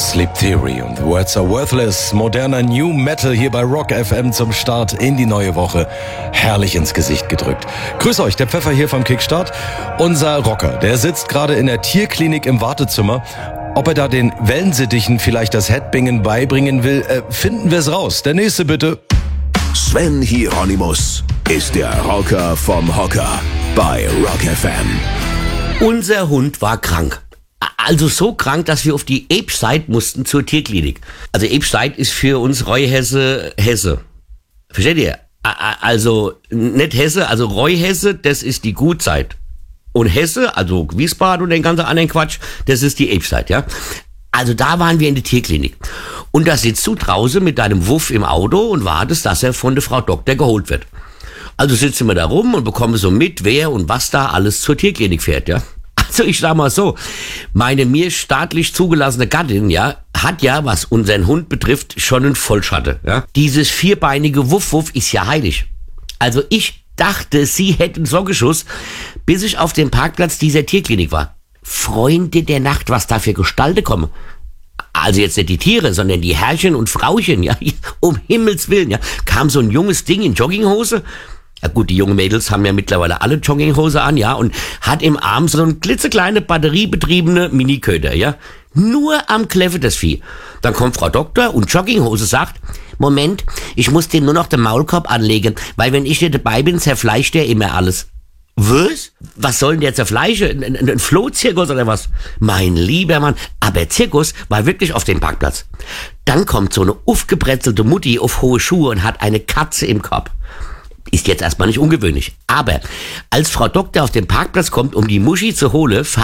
Sleep Theory und The Words Are Worthless. Moderner New Metal hier bei Rock FM zum Start in die neue Woche. Herrlich ins Gesicht gedrückt. Grüß euch, der Pfeffer hier vom Kickstart. Unser Rocker, der sitzt gerade in der Tierklinik im Wartezimmer. Ob er da den Wellensittichen vielleicht das Headbingen beibringen will, finden wir es raus. Der nächste bitte. Sven Hieronymus ist der Rocker vom Hocker bei Rock FM. Unser Hund war krank. Also so krank, dass wir auf die Ebstein mussten zur Tierklinik. Also Ebstein ist für uns Reuhesse Hesse. Versteht ihr? Also nicht Hesse, also Reuhesse, das ist die Gutzeit. Und Hesse, also Wiesbaden und den ganzen anderen Quatsch, das ist die Ebstein, ja. Also da waren wir in der Tierklinik. Und da sitzt du draußen mit deinem Wuff im Auto und wartest, dass er von der Frau Doktor geholt wird. Also sitzen wir da rum und bekommen so mit, wer und was da alles zur Tierklinik fährt, ja. Also ich sag mal so, meine mir staatlich zugelassene Gattin, ja, hat ja, was unseren Hund betrifft, schon einen Vollschatte, ja. Dieses vierbeinige Wuff-Wuff ist ja heilig. Also ich dachte, sie hätten Sockerschuss, bis ich auf dem Parkplatz dieser Tierklinik war. Freunde der Nacht, was da für Gestalten kommen. Also jetzt nicht die Tiere, sondern die Herrchen und Frauchen, ja, um Himmels Willen, ja. Kam so ein junges Ding in Jogginghose. Ja gut, die jungen Mädels haben ja mittlerweile alle Jogginghose an, ja, und hat im Arm so ein klitzekleine batteriebetriebene Miniköder, ja. Nur am Kläffe das Vieh. Dann kommt Frau Doktor und Jogginghose sagt, Moment, ich muss dem nur noch den Maulkorb anlegen, weil wenn ich nicht dabei bin, zerfleischt der immer alles. Was? Was soll denn der zerfleischen? Ein Flohzirkus oder was? Mein lieber Mann. Aber Zirkus war wirklich auf dem Parkplatz. Dann kommt so eine aufgebrezelte Mutti auf hohe Schuhe und hat eine Katze im Korb. Ist jetzt erstmal nicht ungewöhnlich. Aber als Frau Doktor auf den Parkplatz kommt, um die Muschi zu holen,